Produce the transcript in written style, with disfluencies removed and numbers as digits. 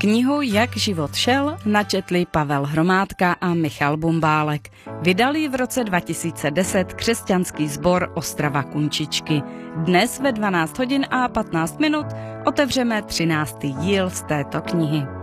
Knihu Jak život šel načetli Pavel Hromádka a Michal Bumbálek. Vydali v roce 2010 křesťanský sbor Ostrava Kunčičky. Dnes ve 12 hodin a 15 minut otevřeme 13. díl z této knihy.